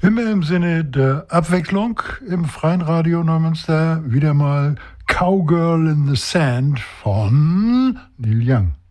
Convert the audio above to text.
Immer im Sinne der Abwechslung im Freien Radio Neumünster wieder mal Cowgirl in the Sand von Neil Young.